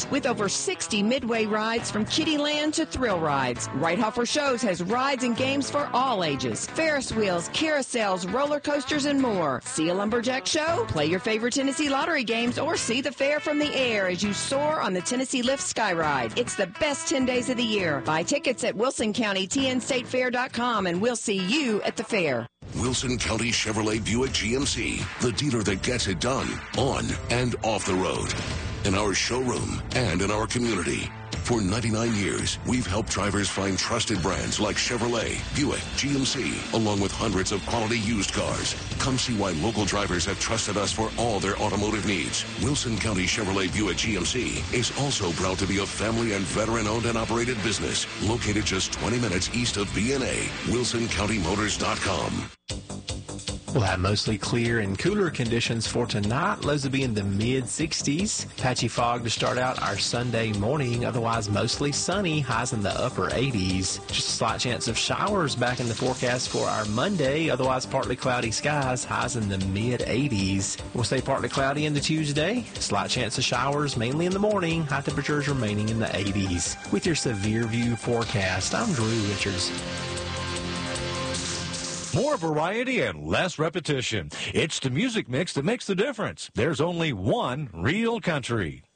event with over 60 midway rides from Kittyland to thrill rides. Reithofer Shows has rides and games for all ages. Ferris wheels, carousels, roller coasters, and more. See a lumberjack show? Play your favorite Tennessee lottery games or see the fair from the air as you soar on the Tennessee Lift Skyride. It's the best 10 days of the year. Buy tickets at WilsonCountyTNStateFair.com and we'll see you at the fair. Wilson County Chevrolet Buick GMC, the dealer that gets it done on and off the road, in our showroom and in our community. For 99 years, we've helped drivers find trusted brands like Chevrolet, Buick, GMC, along with hundreds of quality used cars. Come see why local drivers have trusted us for all their automotive needs. Wilson County Chevrolet Buick GMC is also proud to be a family and veteran-owned and operated business located just 20 minutes east of B&A. WilsonCountyMotors.com. We'll have mostly clear and cooler conditions for tonight. Lows will be in the mid-60s. Patchy fog to start out our Sunday morning. Otherwise, mostly sunny. Highs in the upper 80s. Just a slight chance of showers back in the forecast for our Monday. Otherwise, partly cloudy skies. Highs in the mid-80s. We'll stay partly cloudy into Tuesday. Slight chance of showers, mainly in the morning. High temperatures remaining in the 80s. With your Severe View forecast, I'm Drew Richards. More variety and less repetition. It's the music mix that makes the difference. There's only one real country.